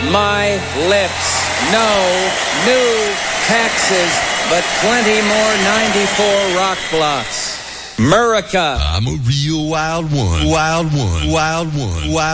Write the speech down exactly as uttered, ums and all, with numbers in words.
my lips. No new taxes, but plenty more ninety-four rock blocks. America. I'm a real wild one. Wild one. Wild one. Wild